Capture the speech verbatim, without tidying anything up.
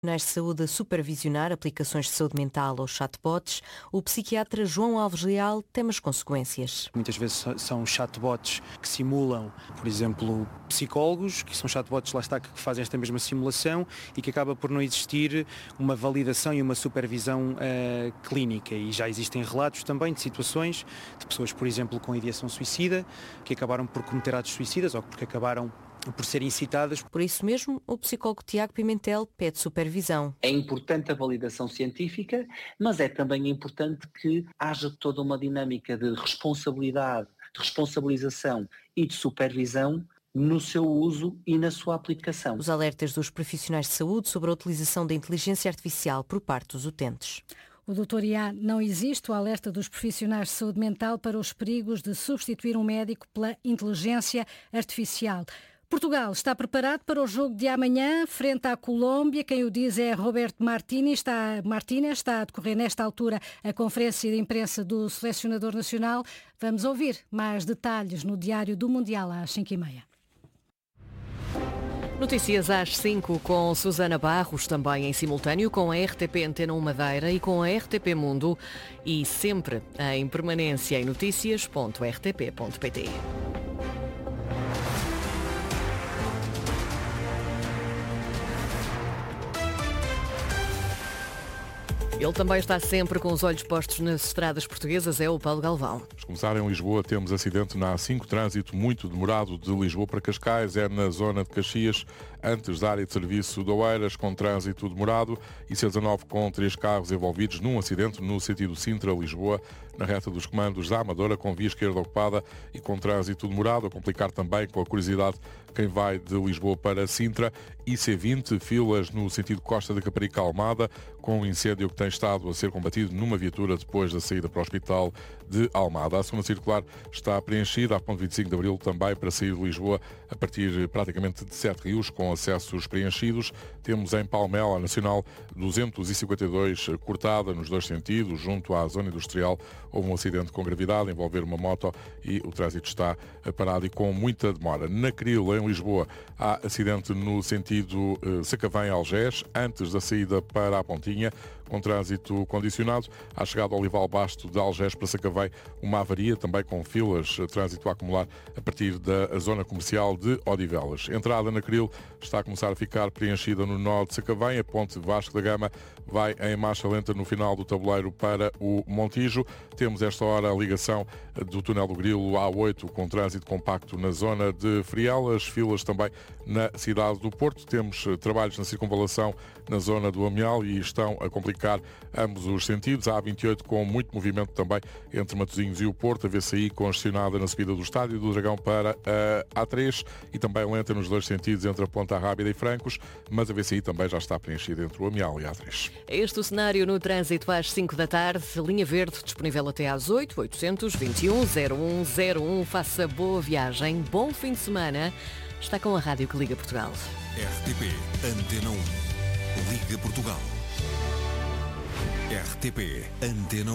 Profissionais de saúde a supervisionar aplicações de saúde mental ou chatbots, o psiquiatra João Alves Leal teme as consequências. Muitas vezes são chatbots que simulam, por exemplo, psicólogos, que são chatbots, lá está, que fazem esta mesma simulação e que acaba por não existir uma validação e uma supervisão uh, clínica. E já existem relatos também de situações de pessoas, por exemplo, com ideação suicida, que acabaram por cometer atos suicidas ou porque acabaram por serem incitadas. Por isso mesmo, o psicólogo Tiago Pimentel pede supervisão. É importante a validação científica, mas é também importante que haja toda uma dinâmica de responsabilidade, de responsabilização e de supervisão no seu uso e na sua aplicação. Os alertas dos profissionais de saúde sobre a utilização da inteligência artificial por parte dos utentes. O doutor I A não existe, o alerta dos profissionais de saúde mental para os perigos de substituir um médico pela inteligência artificial. Portugal está preparado para o jogo de amanhã, frente à Colômbia. Quem o diz é Roberto Martínez. Está, Martínez, está a decorrer nesta altura a conferência de imprensa do selecionador nacional. Vamos ouvir mais detalhes no Diário do Mundial às cinco e meia. Notícias às cinco com Susana Barros, também em simultâneo com a R T P Antena um Madeira e com a R T P Mundo e sempre em permanência em notícias ponto r t p ponto p t. Ele também está sempre com os olhos postos nas estradas portuguesas, é o Paulo Galvão. Vamos começar em Lisboa, temos acidente na A cinco, trânsito muito demorado de Lisboa para Cascais, é na zona de Caxias, antes da área de serviço de Oeiras, com trânsito demorado, e C dezanove com três carros envolvidos num acidente no sentido Sintra-Lisboa, na reta dos comandos da Amadora, com via esquerda ocupada e com trânsito demorado, a complicar também com a curiosidade quem vai de Lisboa para Sintra, e C vinte, filas no sentido Costa da Caparica Almada, com um incêndio que tem estado a ser combatido numa viatura depois da saída para o Hospital de Almada. A segunda circular está preenchida, a ponto vinte e cinco de Abril também para sair de Lisboa a partir praticamente de Sete Rios, com acessos preenchidos. Temos em Palmela a Nacional duzentos e cinquenta e dois cortada nos dois sentidos, junto à zona industrial. Houve um acidente com gravidade, envolver uma moto, e o trânsito está parado e com muita demora. Na Cril, em Lisboa, há acidente no sentido eh, Sacavém-Algés, antes da saída para a Pontinha, com trânsito condicionado. À chegada ao Olival Basto de Algés para Sacavém, uma avaria, também com filas, trânsito a acumular a partir da zona comercial de Odivelas. Entrada na Cril está a começar a ficar preenchida no nó de Sacavém. A ponte Vasco da Gama vai em marcha lenta no final do tabuleiro para o Montijo. Temos esta hora a ligação do túnel do Grilo A oito, com trânsito compacto na zona de Friel. As filas também na cidade do Porto. Temos trabalhos na circunvalação na zona do Amial e estão a complicar ambos os sentidos. A A vinte e oito com muito movimento também entre Matosinhos e o Porto, a V C I congestionada na subida do Estádio do Dragão para a A três e também lenta nos dois sentidos entre a Ponta Rábida e Francos, mas a V C I também já está preenchida entre o Amial e a A três. É este o cenário no trânsito às cinco da tarde, linha verde disponível até às oito, oitocentos, vinte e um, zero um zero um. Faça boa viagem, bom fim de semana. Está com a rádio que liga Portugal. R T P Antena um. Liga Portugal. R T P Antena um.